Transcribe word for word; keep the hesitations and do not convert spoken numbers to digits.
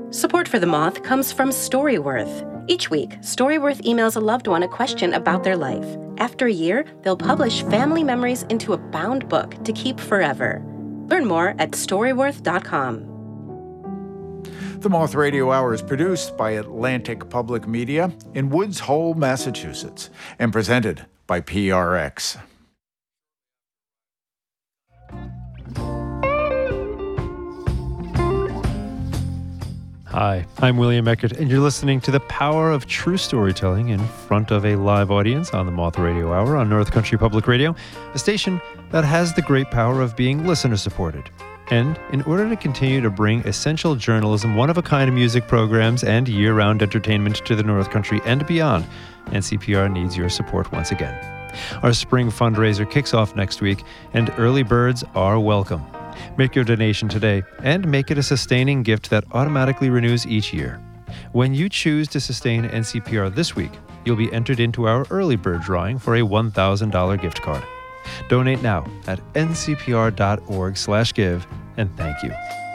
Support for The Moth comes from Storyworth. Each week, Storyworth emails a loved one a question about their life. After a year, they'll publish family memories into a bound book to keep forever. Learn more at storyworth dot com. The Moth Radio Hour is produced by Atlantic Public Media in Woods Hole, Massachusetts, and presented by P R X. Hi, I'm William Eckert, and you're listening to the power of true storytelling in front of a live audience on the Moth Radio Hour on North Country Public Radio, a station that has the great power of being listener-supported. And in order to continue to bring essential journalism, one-of-a-kind music programs, and year-round entertainment to the North Country and beyond, N C P R needs your support once again. Our spring fundraiser kicks off next week, and early birds are welcome. Make your donation today and make it a sustaining gift that automatically renews each year. When you choose to sustain N C P R this week, you'll be entered into our early bird drawing for a one thousand dollars gift card. Donate now at n c p r dot org slash give, and thank you.